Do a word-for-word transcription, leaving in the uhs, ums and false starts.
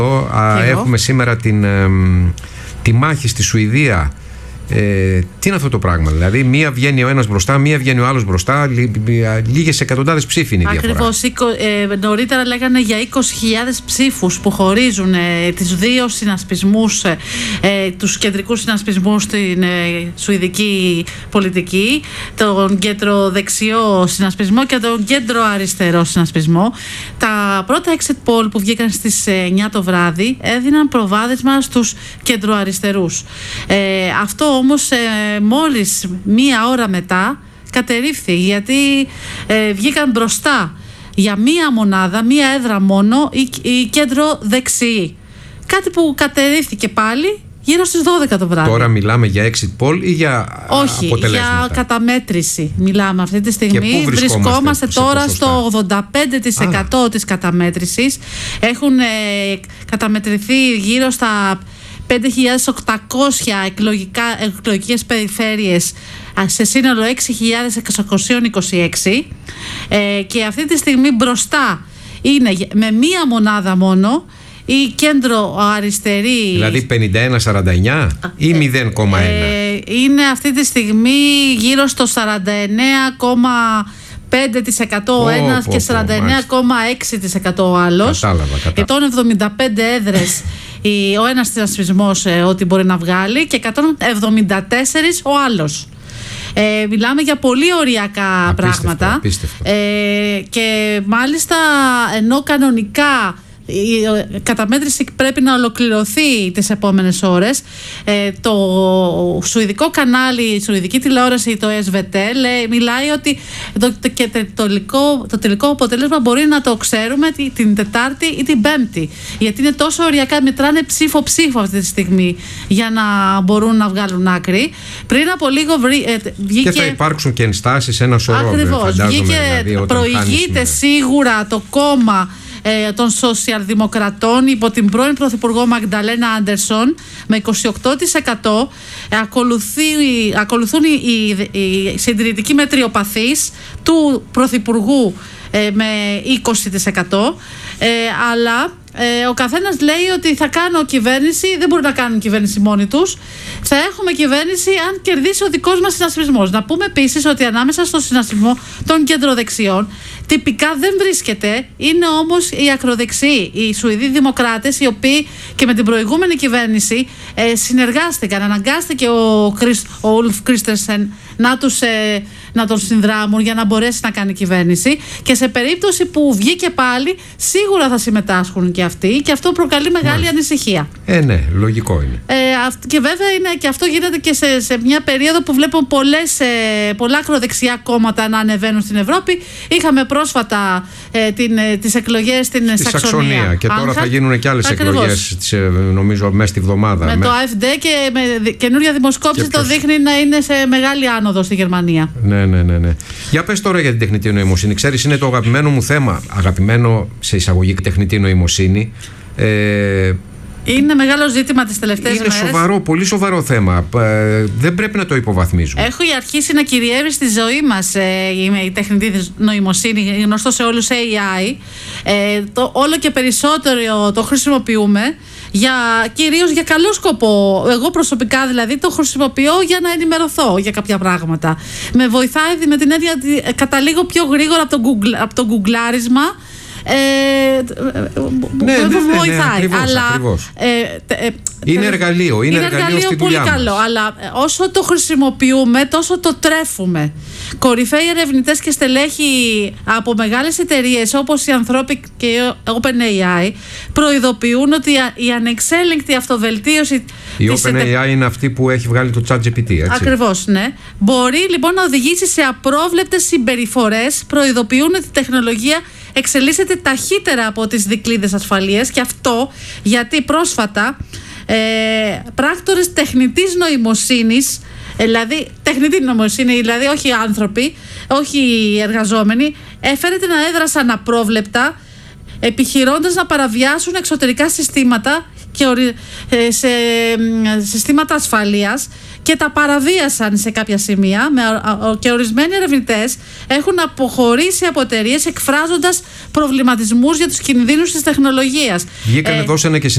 Έχουμε σήμερα την, ε, τη μάχη στη Σουηδία. Ε, τι είναι αυτό το πράγμα, δηλαδή μία βγαίνει ο ένας μπροστά, μία βγαίνει ο άλλος μπροστά, λί, λίγες εκατοντάδες ψήφοι είναι η διαφορά. Ακριβώς, ε, νωρίτερα λέγανε για είκοσι χιλιάδες ψήφους που χωρίζουν ε, τις δύο συνασπισμούς, ε, τους κεντρικούς συνασπισμούς στην ε, σουηδική πολιτική, τον κέντρο-δεξιό συνασπισμό και τον κέντρο-αριστερό συνασπισμό. Τα πρώτα exit poll που βγήκαν στις εννιά το βράδυ έδιναν προβάδισμα στους κέντρο-αριστερούς. Ε, αυτό όμως ε, μόλις μία ώρα μετά κατερρίφθη, γιατί ε, βγήκαν μπροστά για μία μονάδα, μία έδρα μόνο η, η κέντρο δεξιή. Κάτι που κατερρίφθηκε πάλι γύρω στις δώδεκα το βράδυ. Τώρα μιλάμε για exit poll ή για Όχι, αποτελέσματα? για καταμέτρηση μιλάμε αυτή τη στιγμή. Και πού βρισκόμαστε, βρισκόμαστε τώρα ποσοστά? στο ογδόντα πέντε τοις εκατό Α. της καταμέτρησης. Έχουν ε, καταμετρηθεί γύρω στα πέντε χιλιάδες οκτακόσιες εκλογικά, εκλογικές περιφέρειες σε σύνολο έξι χιλιάδες εξακόσια είκοσι έξι, ε, και αυτή τη στιγμή μπροστά είναι με μία μονάδα μόνο η κέντρο αριστερή. Δηλαδή πενήντα ένα σαράντα εννιά ή μηδέν κόμμα ένα? Ε, είναι αυτή τη στιγμή γύρω στο σαράντα εννέα κόμμα πέντε τοις εκατό ο ένας και σαράντα εννέα κόμμα έξι τοις εκατό ο άλλος. Κατάλαβα, κατάλαβα. εκατόν εβδομήντα πέντε έδρες ο ένας συνασπισμός ε, ότι μπορεί να βγάλει και εκατόν εβδομήντα τέσσερα ο άλλος. Ε, μιλάμε για πολύ οριακά απίστευτο, πράγματα. Απίστευτο. Ε, και μάλιστα ενώ κανονικά η καταμέτρηση πρέπει να ολοκληρωθεί τις επόμενες ώρες, ε, το σουηδικό κανάλι, η σουηδική τηλεόραση, το ες βι τι, λέει, μιλάει ότι το, το, και το, τελικό, το τελικό αποτέλεσμα μπορεί να το ξέρουμε την Τετάρτη ή την Πέμπτη, γιατί είναι τόσο οριακά, μετράνε ψήφο ψήφο αυτή τη στιγμή για να μπορούν να βγάλουν άκρη. Πριν από λίγο βρει, ε, βγήκε... Και θα υπάρξουν και ενστάσεις, ένα σωρό. Ακριβώς, βγήκε, δηλαδή, προηγείται σίγουρα το κόμμα των σοσιαλδημοκρατών υπό την πρώην Πρωθυπουργό Μαγνταλένα Άντερσον με είκοσι οκτώ τοις εκατό. Ακολουθεί, ακολουθούν οι, οι συντηρητικοί μετριοπαθείς του Πρωθυπουργού ε, με είκοσι τοις εκατό, ε, αλλά ε, ο καθένας λέει ότι θα κάνω κυβέρνηση, δεν μπορεί να κάνουν κυβέρνηση μόνοι τους. Θα έχουμε κυβέρνηση αν κερδίσει ο δικός μας συνασπισμός. Να πούμε επίσης ότι ανάμεσα στο συνασπισμό των κεντροδεξιών τυπικά δεν βρίσκεται, είναι όμως οι ακροδεξιοί, οι Σουηδοί δημοκράτες, οι οποίοι και με την προηγούμενη κυβέρνηση ε, συνεργάστηκαν. Αναγκάστηκε ο, Χρυσ, ο Ουλφ Κρίστερσεν να, τους, ε, να τον συνδράμουν για να μπορέσει να κάνει κυβέρνηση, και σε περίπτωση που βγήκε πάλι σίγουρα θα συμμετάσχουν και αυτοί, και αυτό προκαλεί μεγάλη Μάλιστα. ανησυχία. Ε, ναι, λογικό είναι. Ε, και βέβαια είναι, και αυτό γίνεται και σε, σε μια περίοδο που βλέπουμε πολλές, ε, πολλά ακροδεξιά κόμματα να ανεβαίνουν στην Ευρώπη. Είχαμε πρόσφατα ε, την, ε, τις εκλογές στην στη Σαξονία. Σαξονία. Και τώρα Άνχα. θα γίνουν και άλλες Ακριβώς. εκλογές, τις, νομίζω, μέσα στη βδομάδα. Με, με το AfD, και με καινούρια δημοσκόπηση το δείχνει να είναι σε μεγάλη άνοδο στη Γερμανία. Ναι, ναι, ναι, ναι. Για πες τώρα για την τεχνητή νοημοσύνη. Ξέρεις, είναι το αγαπημένο μου θέμα. Αγαπημένο σε εισαγωγή τεχνητή νοημοσύνη. Ε, Είναι μεγάλο ζήτημα τις τελευταίες είναι μέρες. Είναι σοβαρό, πολύ σοβαρό θέμα. Ε, δεν πρέπει να το υποβαθμίζουμε. Έχει αρχίσει να κυριεύει στη ζωή μας ε, η, η τεχνητή νοημοσύνη, γνωστό σε όλους έι άι. Ε, το, όλο και περισσότερο το χρησιμοποιούμε, για, κυρίως για καλό σκοπό. Εγώ προσωπικά δηλαδή το χρησιμοποιώ για να ενημερωθώ για κάποια πράγματα. Με βοηθάει με την έννοια ότι καταλήγω πιο γρήγορα από το, Google, από το γκουγκλάρισμα. Ε, ναι, ναι, ναι, βοηθάει, ναι, ακριβώς, αλλά ακριβώς. Ε, ε, είναι εργαλείο, είναι, είναι εργαλείο, εργαλείο στη πολύ δουλειά καλό, μας. αλλά όσο το χρησιμοποιούμε τόσο το τρέφουμε. Κορυφαίοι ερευνητές και στελέχοι από μεγάλες εταιρείες όπως η Anthropic και η OpenAI προειδοποιούν ότι η ανεξέλεγκτη αυτοβελτίωση η της OpenAI ετε... είναι αυτή που έχει βγάλει το ChatGPT, έτσι. Ακριβώς, ναι. Μπορεί λοιπόν να οδηγήσει σε απρόβλεπτες συμπεριφορές. Προειδοποιούν ότι η τεχνολογία εξελίσσεται ταχύτερα από τις δικλείδες ασφαλείας, και αυτό γιατί πρόσφατα ε, πράκτορες τεχνητής νοημοσύνης, δηλαδή τεχνητή νοημοσύνη, δηλαδή όχι άνθρωποι, όχι εργαζόμενοι, έφερεται να έδρασαν απρόβλεπτα, επιχειρώντας να παραβιάσουν εξωτερικά συστήματα και ορι... σε συστήματα ασφαλείας, και τα παραβίασαν σε κάποια σημεία, και ορισμένοι ερευνητές έχουν αποχωρήσει από εταιρείες εκφράζοντας προβληματισμούς για τους κινδύνους της τεχνολογίας. Βγήκανε, ε, δώσανε και